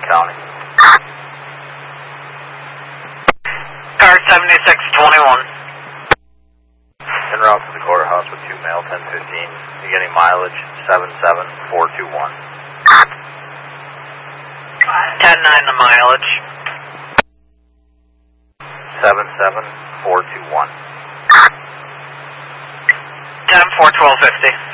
County. Car 7621. En route to the courthouse with 2 mail, 1015. Beginning mileage 77421. 10-9 the mileage. 77421. 10-4-1250.